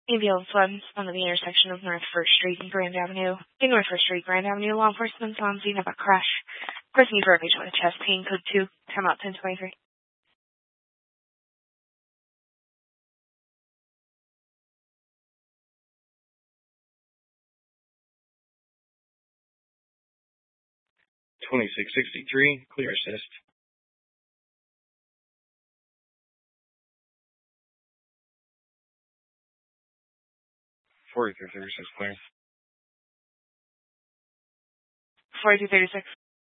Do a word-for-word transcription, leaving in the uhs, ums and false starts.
Ambulance one on the intersection of North First Street and Grand Avenue. In North First Street, Grand Avenue, law enforcement's on scene of a crash. Person for a patient with chest pain, code two, time out ten twenty-three. twenty-six sixty-three, clear assist. forty-three thirty-six, clear. forty-two thirty-six.